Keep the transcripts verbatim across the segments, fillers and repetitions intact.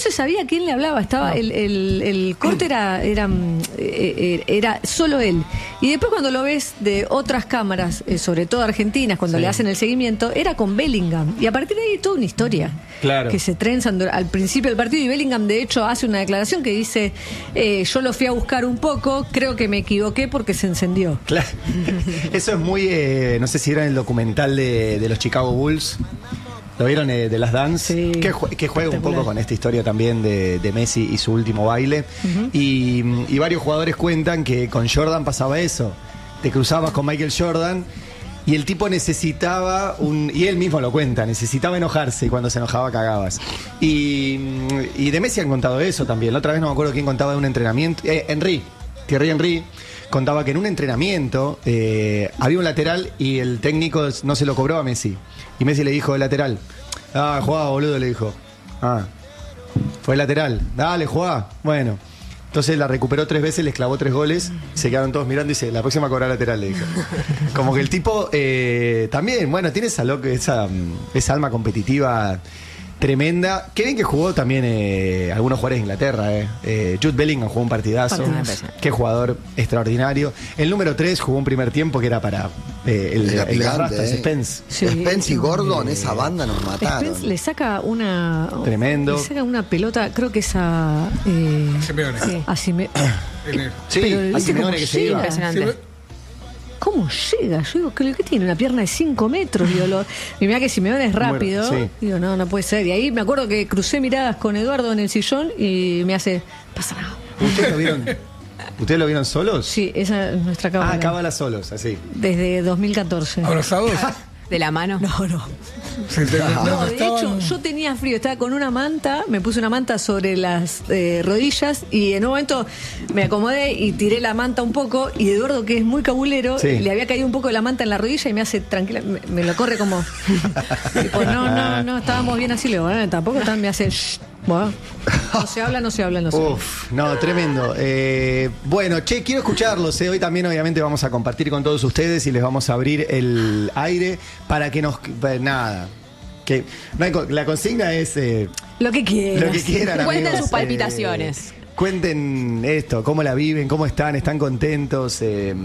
se sabía quién le hablaba. Estaba No. el, el, el corte era, era, eh, era solo él. Y después cuando lo ves de otras cámaras, eh, sobre todo argentinas, cuando Sí. le hacen el seguimiento, era con Bellingham. Y a partir de ahí toda una historia. Claro. Que se trenzan dur- al principio del partido. Y Bellingham, de hecho, hace una declaración que dice: eh, yo lo fui a buscar un poco, creo que me equivoqué porque se encendió. Claro. Eso es muy, eh, no sé si vieron el documental de, de los Chicago Bulls. ¿Lo vieron eh, de las Dance? Sí. Que, jue- que juega un Espectacular. poco con esta historia también de, de Messi y su último baile. Ujú. y, y varios jugadores cuentan que con Jordan pasaba eso. Te cruzabas con Michael Jordan y el tipo necesitaba un... Y él mismo lo cuenta, necesitaba enojarse y cuando se enojaba cagabas. Y, y de Messi han contado eso también. La otra vez no me acuerdo quién contaba de un entrenamiento. Eh, Henry, Thierry Henry. Contaba que en un entrenamiento eh, había un lateral y el técnico no se lo cobró a Messi. Y Messi le dijo el lateral: ah, jugá, boludo, le dijo. Ah, fue el lateral. Dale, jugá. Bueno. Entonces la recuperó tres veces, les clavó tres goles, se quedaron todos mirando y dice: la próxima cobrar lateral, le dijo. Como que el tipo eh, también, bueno, tiene esa, loca, esa, esa alma competitiva tremenda. Qué bien que jugó también eh, algunos jugadores de Inglaterra. Eh. Eh, Jude Bellingham jugó un partidazo. Partidazo. Qué jugador extraordinario. El número tres jugó un primer tiempo que era para eh, el, Era el picante, garrastas, eh. Spence. Sí. Spence y Gordon, esa banda nos mataron. Spence le saca una. Tremendo. Le saca una pelota, creo que es a. Eh, Simeone. sí, a Sime- En el- Sí, Pero, a ¿viste Simeone cómo que se iba. llega? Impresionante. ¿Cómo llega? Yo digo, ¿qué, qué tiene? Una pierna de cinco metros. Digo, lo, y mira que Simeone es rápido. Sí. Digo, no, no puede ser. Y ahí me acuerdo que crucé miradas con Eduardo en el sillón y me hace: pasa nada. ¿Ustedes lo vieron? ¿Ustedes lo vieron solos? Sí, esa es nuestra cábala. Ah, cábala solos, así. Desde dos mil catorce. ¿Abrazados? De la mano. No, no. Se te- No, de estaban- hecho, yo tenía frío, estaba con una manta, me puse una manta sobre las eh, rodillas y en un momento me acomodé y tiré la manta un poco y Eduardo, que es muy cabulero, Sí. le había caído un poco de la manta en la rodilla y me hace tranquila, me, me lo corre como... tipo, no, no, no, estábamos bien así, le digo, "Eh, tampoco tan, me hace... "Shh". Bueno, no se habla, no se habla, no se habla. Uf, no, tremendo. Eh, bueno, che, quiero escucharlos. eh. Hoy también, obviamente, vamos a compartir con todos ustedes y les vamos a abrir el aire para que nos. eh, Nada. Que, no hay co- la consigna es eh, Lo que quieras. lo que quieran. Cuenten amigos, sus palpitaciones. eh, cuenten esto, cómo la viven, cómo están, están contentos. eh,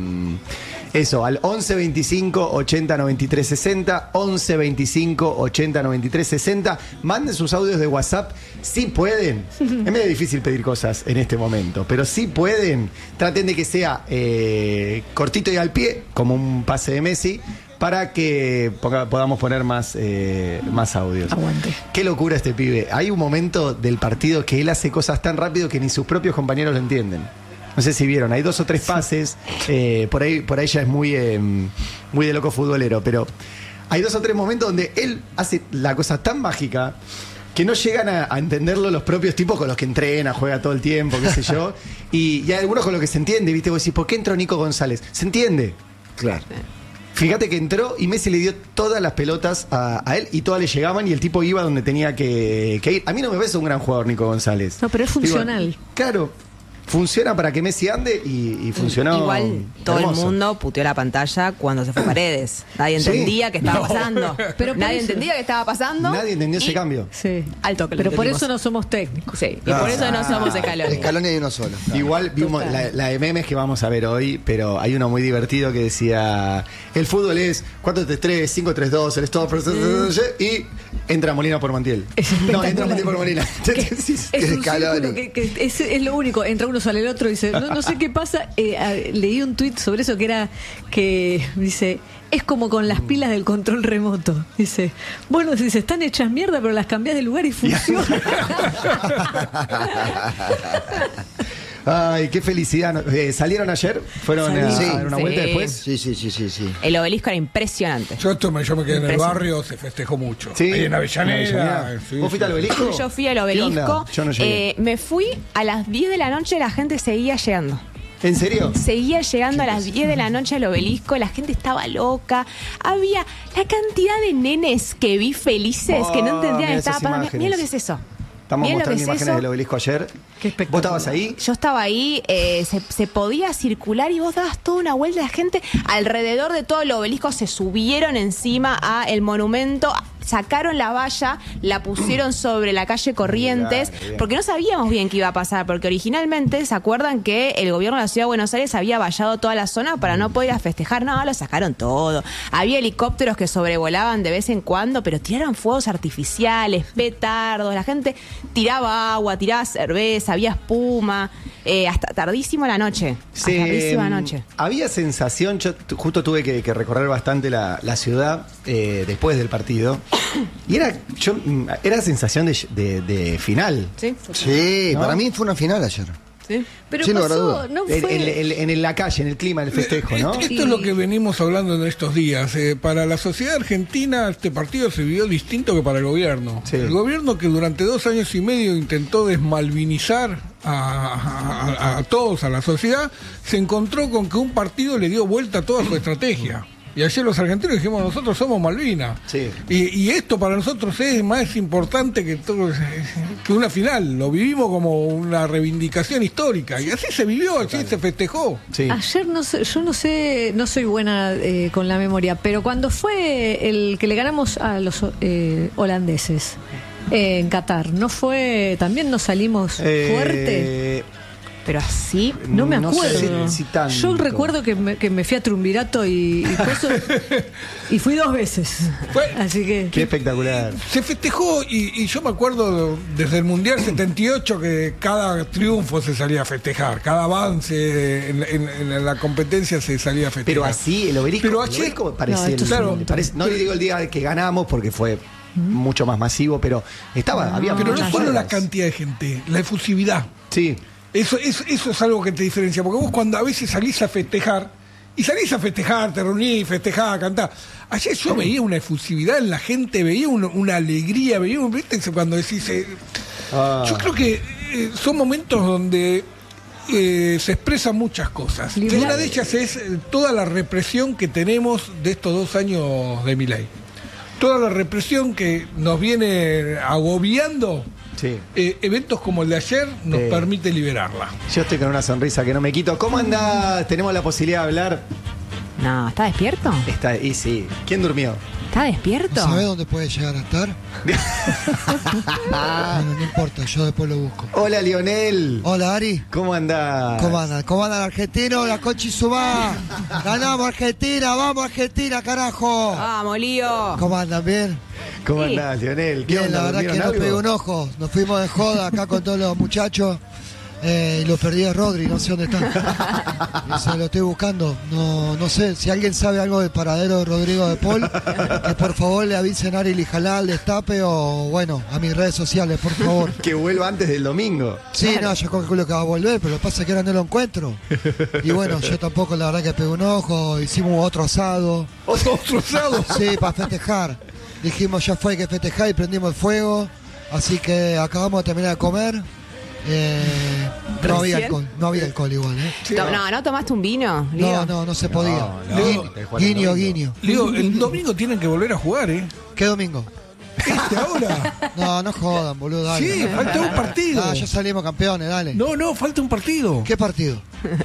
eso, al once veinticinco ochenta noventa y tres sesenta, once veinticinco ochenta noventa y tres sesenta. Manden sus audios de WhatsApp si pueden. Es medio difícil pedir cosas en este momento, pero si pueden, traten de que sea eh, cortito y al pie, como un pase de Messi, para que ponga- podamos poner más, eh, más audios. Aguante. Qué locura este pibe. Hay un momento del partido que él hace cosas tan rápido que ni sus propios compañeros lo entienden. No sé si vieron, hay dos o tres pases, eh, por ahí por ahí ya es muy, eh, muy de loco futbolero, pero hay dos o tres momentos donde él hace la cosa tan mágica que no llegan a, a entenderlo los propios tipos con los que entrena, juega todo el tiempo, qué sé yo, y, y hay algunos con los que se entiende, ¿viste? Vos decís, ¿por qué entró Nico González? Se entiende. Claro. Fíjate que entró y Messi le dio todas las pelotas a, a él y todas le llegaban y el tipo iba donde tenía que, que ir. A mí no me parece un gran jugador Nico González. No, pero es Digo, funcional. claro, funciona para que Messi ande y, y funcionó. Igual todo hermoso. el mundo puteó la pantalla cuando se fue Paredes. Nadie Sí. entendía qué estaba pasando. Pero por Nadie eso- entendía qué estaba pasando. Nadie entendió ese Y cambio. Sí. Al toque lo Pero por entendimos. eso no somos técnicos. Sí, y por eso no somos escalones. Escalón hay uno solo. claro. Igual vimos Total. la, la de memes que vamos a ver hoy, pero hay uno muy divertido que decía: el fútbol es cuatro tres tres, cinco tres dos, el stop, y entra Molina por Montiel. Es No, espectacular. entra Montiel por Molina. Es un Scaloni. círculo que, que es, es lo único, entra uno, sale el otro y dice, no, no sé qué pasa. Eh, a- leí un tuit sobre eso que era que dice, es como con las pilas del control remoto. Dice, bueno, dice, están hechas mierda, pero las cambiás de lugar y funcionan. Ay, qué felicidad. Eh, ¿Salieron ayer? ¿Fueron a, Sí. a dar una Sí. vuelta después? Sí, sí, sí, sí, sí. El obelisco era impresionante. Yo, esto me, yo me quedé en el Impresionante. barrio, se festejó mucho. Sí. Ahí en Avellaneda. En Avellaneda. sí, ¿Vos fuiste sí, al sí. obelisco? Yo fui al ¿Qué obelisco. onda? Yo no llegué. eh, me fui a las diez de la noche, la gente seguía llegando. ¿En serio? Seguía llegando a las diez de la noche al obelisco, la gente estaba loca. Había la cantidad de nenes que vi felices que no Oh, entendían mira qué estaba esas pasando. imágenes. Mira lo que es eso. Estamos Mirá lo mostrando que es imágenes eso. del obelisco ayer. Qué espectacular. ¿Vos estabas ahí? Yo estaba ahí, eh, se, se podía circular y vos dabas toda una vuelta. La gente alrededor de todo el obelisco se subieron encima a el monumento. sacaron la valla, la pusieron sobre la calle Corrientes, Claro, bien. porque no sabíamos bien qué iba a pasar, porque originalmente, ¿se acuerdan que el gobierno de la Ciudad de Buenos Aires había vallado toda la zona para no poder ir a festejar? No, lo sacaron todo. Había helicópteros que sobrevolaban de vez en cuando, pero tiraron fuegos artificiales, petardos, la gente tiraba agua, tiraba cerveza, había espuma, eh, hasta tardísimo la noche. Se, hasta tardísima mm, noche. Había sensación, yo t- justo tuve que, que recorrer bastante la, la ciudad eh, después del partido, y era yo mm, era sensación de, de- de final. ¿Sí? Sí, ¿No? para mí fue una final ayer. ¿Sí? Pero Sin lugar a pasó, dudas. no En, fue. en- en- en la calle, en el clima, en el festejo, ¿no? Esto Sí. es lo que venimos hablando en estos días. Eh, para la sociedad argentina este partido se vivió distinto que para el gobierno. Sí. El gobierno que durante dos años y medio intentó desmalvinizar a, a- a todos, a la sociedad, se encontró con que un partido le dio vuelta a toda su estrategia. Y ayer los argentinos dijimos, nosotros somos Malvinas. Sí. Y, y esto para nosotros es más importante que, todo, que una final. Lo vivimos como una reivindicación histórica. Y así se vivió, así se festejó. Sí. Ayer no sé, yo no sé, no soy buena eh, con la memoria, pero cuando fue el que le ganamos a los eh, holandeses eh, en Qatar, ¿no fue? También nos salimos Eh, fuerte. Pero así... No me no acuerdo. sé si tanto. Yo recuerdo que me, que me fui a Triunvirato y, y, cosas, y fui dos veces. Fue- Así que. Qué espectacular. Se festejó y, y yo me acuerdo desde el Mundial setenta y ocho que cada triunfo se salía a festejar, cada avance en, en- en la competencia se salía a festejar. Pero así, el obelisco, Pero el ayer- obelisco parecía No, esto el- es un Claro. montón. parece- no le digo el día que ganamos porque fue mucho más masivo, pero estaba, había Pero no muchas solo la ganas. cantidad de gente, la efusividad. Sí. Eso, eso, eso es algo que te diferencia, porque vos cuando a veces salís a festejar, y salís a festejar, te reunís, festejás, cantás. Ayer yo veía una efusividad en la gente, veía una, una alegría, veía un, ¿viste? Cuando decís... eh, Ah. Yo creo que eh, son momentos donde eh, se expresan muchas cosas. Y Liberal. una de ellas es eh, toda la represión que tenemos de estos dos años de Milei. Toda la represión que nos viene agobiando, Sí. eh, eventos como el de ayer nos Eh. permite liberarla. Yo estoy con una sonrisa que no me quito. ¿Cómo andás? Tenemos la posibilidad de hablar. No, ¿está despierto? Está, y sí. ¿Quién durmió? ¿Está despierto? ¿Sabés dónde puede llegar a estar? Bueno, no importa, yo después lo busco. Hola, Lionel. Hola, Ari. ¿Cómo andás? ¿Cómo andan? ¿Cómo andan argentinos? La Conchi Subá. Ganamos Argentina, vamos Argentina, carajo. Vamos, lío. ¿Cómo andan? ¿Bien? ¿Cómo Sí. andás, Lionel? ¿Qué Bien, onda? la verdad que ¿Durmieron nos algo? pegó un ojo. Nos fuimos de joda acá con todos los muchachos. Eh, y lo perdí a Rodri, no sé dónde está. Y se lo estoy buscando. No, no sé, si alguien sabe algo del paradero de Rodrigo de Paul, que por favor le avisen a Ari Lijalá al destape o bueno, a mis redes sociales, por favor. Que vuelva antes del domingo. Sí, no, yo calculo que va a volver, pero lo que pasa es que ahora no lo encuentro. Y bueno, yo tampoco, la verdad que pegué un ojo, hicimos otro asado. Otro trozado. Sí, para festejar. Dijimos, ya fue, hay que festejar y prendimos el fuego. Así que acabamos de terminar de comer. Eh, no había ¿Recién? alcohol, no había alcohol igual, ¿eh? To- No, ¿no tomaste un vino, Lío? No, no, no se podía. No, no, Guiño, te juegan el guiño, domingo. guiño. Digo, el domingo tienen que volver a jugar, ¿eh? ¿Qué domingo? Este ahora. No, no jodan, boludo, dale. Sí, falta un partido. Ah, ya salimos campeones, dale. No, no, falta un partido. ¿Qué partido?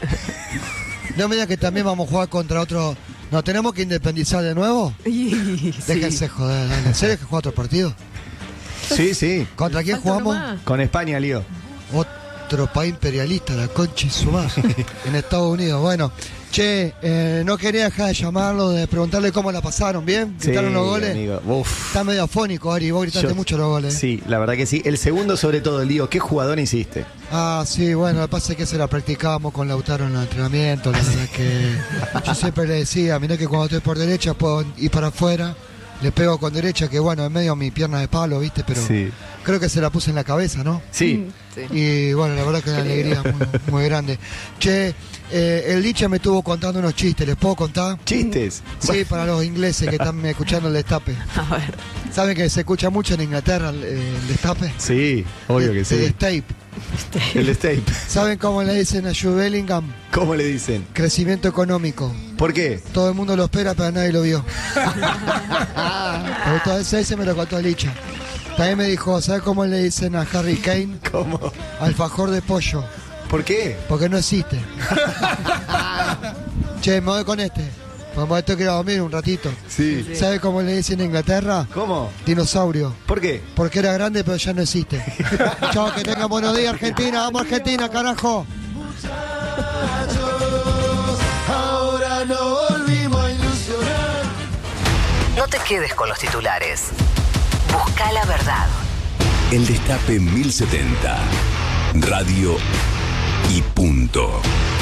No me digas que también vamos a jugar contra otro. ¿Nos tenemos que independizar de nuevo? Sí. Déjense joder, dale. ¿En serio que juega otro partido? Sí, sí. ¿Contra quién Falta uno jugamos? más. Con España, Lío. Otro país imperialista, la concha y su madre, en Estados Unidos. Bueno, che, eh, no quería dejar de llamarlo, de preguntarle cómo la pasaron, ¿bien? ¿Gritaron los goles? amigo. Uf. Está medio afónico, Ari, vos gritaste Yo- mucho los goles. Sí, la verdad que sí. El segundo, sobre todo, Lío. ¿Qué jugador hiciste? Ah, sí, bueno, lo que pasa es que se la practicábamos con Lautaro en los entrenamientos, la verdad que yo siempre le decía, mirá que cuando estoy por derecha puedo ir para afuera, le pego con derecha, que bueno, en medio mi pierna de palo, ¿viste? Pero Sí. creo que se la puse en la cabeza, ¿no? Sí. Y bueno, la verdad que una alegría muy, muy grande. Che, eh, el Licha me estuvo contando unos chistes, ¿les puedo contar? ¿Chistes? Sí, para los ingleses que están escuchando el destape. A ver. ¿Saben que se escucha mucho en Inglaterra el, el destape? Sí, obvio que El sí. destape. El Stape. ¿Saben cómo le dicen a Jude Bellingham? ¿Cómo le dicen? Crecimiento económico. ¿Por qué? Todo el mundo lo espera, pero nadie lo vio. Pero todo ese ese me lo contó Licha. También me dijo, ¿sabes cómo le dicen a Harry Kane? ¿Cómo? Alfajor de pollo. ¿Por qué? Porque no existe. Che, me voy con este. Mamá, esto quiero dormir un ratito. Sí. ¿Sabe cómo le dicen en Inglaterra? ¿Cómo? Dinosaurio. ¿Por qué? Porque era grande, pero ya no existe. Chao, que tengan buenos días, Argentina. Vamos, Argentina, carajo. Ahora no volvimos a ilusionar. No te quedes con los titulares. Busca la verdad. El Destape mil setenta. Radio y punto.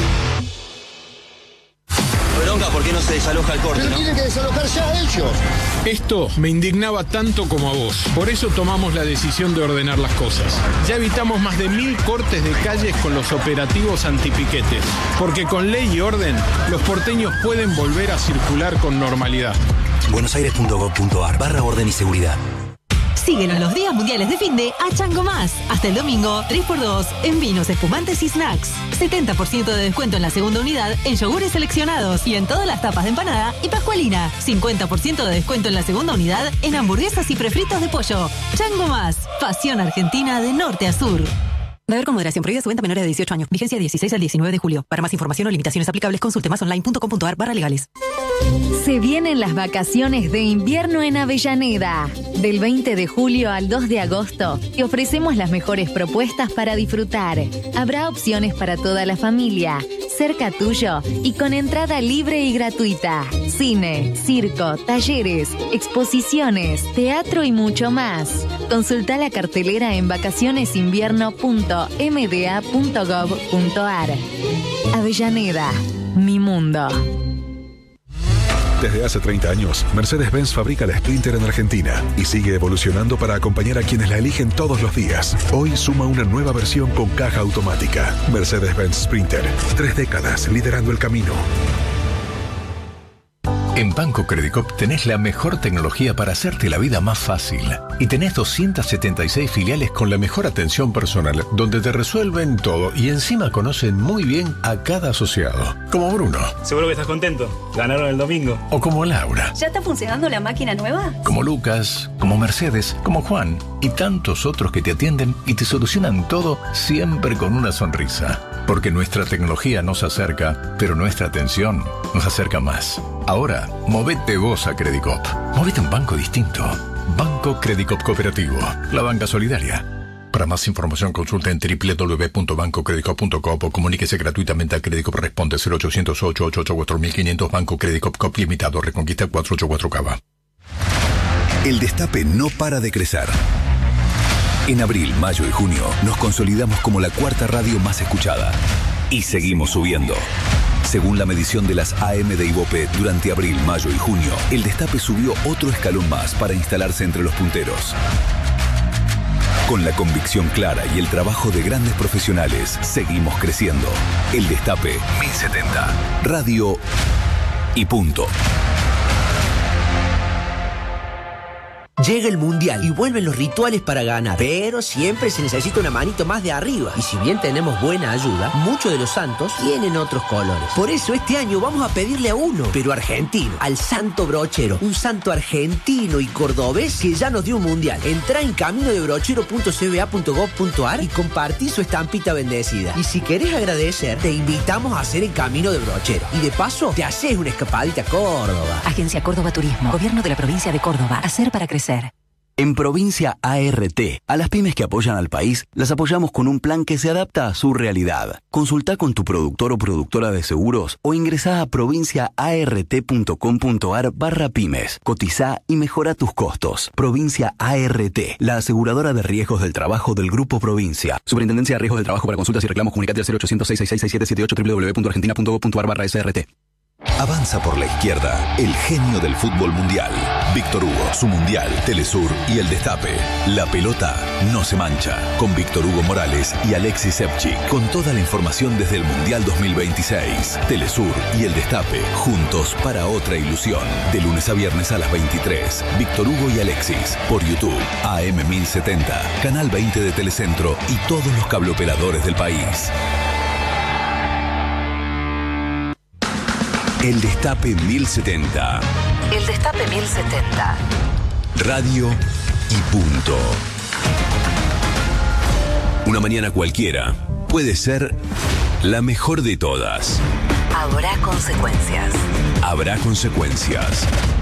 Bronca, ¿por qué no se desaloja el corte, Pero no? tienen que desalojar ya ellos. Esto me indignaba tanto como a vos. Por eso tomamos la decisión de ordenar las cosas. Ya evitamos más de mil cortes de calles con los operativos antipiquetes. Porque con ley y orden, los porteños pueden volver a circular con normalidad. buenosaires.gov.ar barra orden y seguridad. Síguenos los días mundiales de finde a Chango Más. Hasta el domingo, tres por dos en vinos, espumantes y snacks. setenta por ciento de descuento en la segunda unidad en yogures seleccionados y en todas las tapas de empanada y pascualina. cincuenta por ciento de descuento en la segunda unidad en hamburguesas y prefritos de pollo. Chango Más. Pasión argentina de norte a sur. Beber con moderación. Prohibida su venta a menores de dieciocho años. Vigencia dieciséis al diecinueve de julio. Para más información o limitaciones aplicables, consulte masonline.com.ar barra legales. Se vienen las vacaciones de invierno en Avellaneda. Del veinte de julio al dos de agosto, te ofrecemos las mejores propuestas para disfrutar. Habrá opciones para toda la familia, cerca tuyo y con entrada libre y gratuita. Cine, circo, talleres, exposiciones, teatro y mucho más. Consulta la cartelera en vacacionesinvierno punto m d a punto gov punto a r. Avellaneda, mi mundo. Desde hace treinta años, Mercedes-Benz fabrica la Sprinter en Argentina y sigue evolucionando para acompañar a quienes la eligen todos los días. Hoy suma una nueva versión con caja automática. Mercedes-Benz Sprinter. Tres décadas liderando el camino. En Banco Credicop tenés la mejor tecnología para hacerte la vida más fácil. Y tenés doscientas setenta y seis filiales con la mejor atención personal, donde te resuelven todo y encima conocen muy bien a cada asociado. Como Bruno. Seguro que estás contento. Ganaron el domingo. O como Laura. ¿Ya está funcionando la máquina nueva? Como Lucas, como Mercedes, como Juan y tantos otros que te atienden y te solucionan todo siempre con una sonrisa. Porque nuestra tecnología nos acerca, pero nuestra atención nos acerca más. Ahora, movete vos a Credicop. Movete a un banco distinto. Banco Credicop Cooperativo. La banca solidaria. Para más información consulta en doble u doble u doble u punto banco credicop punto com o comuníquese gratuitamente a Credicop. Responde cero ochocientos ocho ochenta y ocho cuatro mil quinientos. Banco Credicop Cop Limitado. Reconquista cuatrocientos ochenta y cuatro Cava. El Destape no para de crecer. En abril, mayo y junio nos consolidamos como la cuarta radio más escuchada. Y seguimos subiendo. Según la medición de las A M de Ibope, durante abril, mayo y junio, el Destape subió otro escalón más para instalarse entre los punteros. Con la convicción clara y el trabajo de grandes profesionales, seguimos creciendo. El Destape mil setenta. Radio y punto. Llega el Mundial y vuelven los rituales para ganar, pero siempre se necesita una manito más de arriba. Y si bien tenemos buena ayuda, muchos de los santos tienen otros colores. Por eso este año vamos a pedirle a uno, pero argentino, al Santo Brochero, un santo argentino y cordobés que ya nos dio un Mundial. Entrá en camino de brochero punto c b a punto gov punto a r y compartí su estampita bendecida. Y si querés agradecer, te invitamos a hacer el Camino de Brochero. Y de paso, te haces una escapadita a Córdoba. Agencia Córdoba Turismo, Gobierno de la Provincia de Córdoba. Hacer para crecer. En Provincia A R T, a las pymes que apoyan al país, las apoyamos con un plan que se adapta a su realidad. Consulta con tu productor o productora de seguros o ingresá a provincia a r t punto com punto a r barra pymes. Cotiza y mejora tus costos. Provincia A R T, la aseguradora de riesgos del trabajo del Grupo Provincia. Superintendencia de Riesgos del Trabajo. Para consultas y reclamos comunicate al cero ochocientos seis seis seis siete siete ocho doble u doble u doble u punto argentina punto gov punto a r barra s r t. Avanza por la izquierda, el genio del fútbol mundial. Víctor Hugo, su mundial, Telesur y el Destape. La pelota no se mancha. Con Víctor Hugo Morales y Alexis Sepchik. Con toda la información desde el Mundial dos mil veintiséis. Telesur y el Destape, juntos para otra ilusión. De lunes a viernes a las veintitrés. Víctor Hugo y Alexis, por YouTube, A M mil setenta, Canal veinte de Telecentro y todos los cableoperadores del país. El Destape mil setenta. El Destape mil setenta. Radio y punto. Una mañana cualquiera puede ser la mejor de todas. Habrá consecuencias. habrá consecuencias.